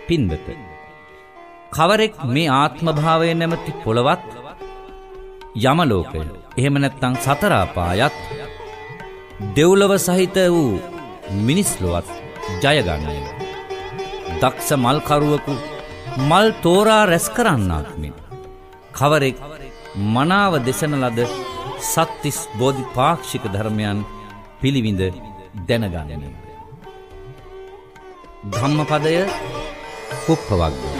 පින්වත, කවරෙක් මේ ආත්ම භාවය නැමැති පොළවත්, යමලෝකය, එහෙම නැත්නම් සතර අපායත්, දෙව්ලොව සහිත වූ මිනිස් ලොවත් ජයගන්නේ දක්ෂ මල්කරුවෙකු මල් තෝරා රැස් කරන්නාක් මෙන් කවරෙක් මනාව දෙසන ලද සත්තිස් බෝධිපාක්ෂික ධර්මයන් පිළිවිඳ දැනගන්නේ. ධම්මපදය කුප්පවග්ගය.